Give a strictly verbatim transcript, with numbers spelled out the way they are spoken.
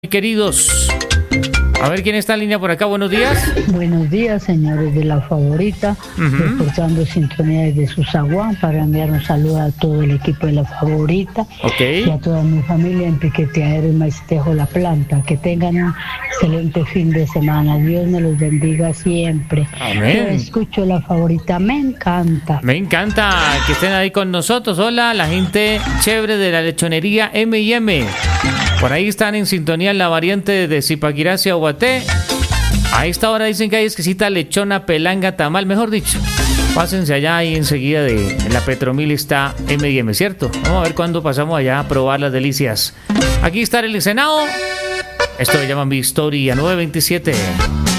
queridos. A ver quién está en línea por acá, buenos días. Buenos días, señores de La Favorita, uh-huh. reportando sintonía desde Susaguán para enviar un saludo a todo el equipo de La Favorita okay. y a toda mi familia en Piqueteadero y Maistejo La Planta. Que tengan un excelente fin de semana. Dios me los bendiga siempre. Amén. Yo escucho La Favorita, me encanta. Me encanta que estén ahí con nosotros. Hola, la gente chévere de la lechonería eme y eme. Por ahí están en sintonía en la variante de Zipaquirá hacia Ubaté. A esta hora dicen que hay exquisita lechona, pelanga, tamal, mejor dicho. Pásense allá ahí enseguida de en la Petromil está eme y eme, ¿cierto? Vamos a ver cuándo pasamos allá a probar las delicias. Aquí está el Senado. Esto se llama Mi Historia nueve veintisiete.